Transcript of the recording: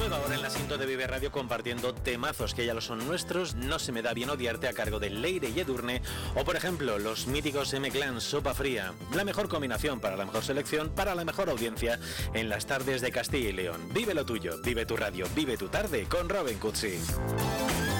Nueva hora en la cinta de Vive Radio compartiendo temazos que ya lo son nuestros. No se me da bien odiarte a cargo de Leire y Edurne. O por ejemplo, los míticos M-Clan, Sopa Fría. La mejor combinación para la mejor selección, para la mejor audiencia en las tardes de Castilla y León. Vive lo tuyo, vive tu radio, vive tu tarde con Robin Cutsi.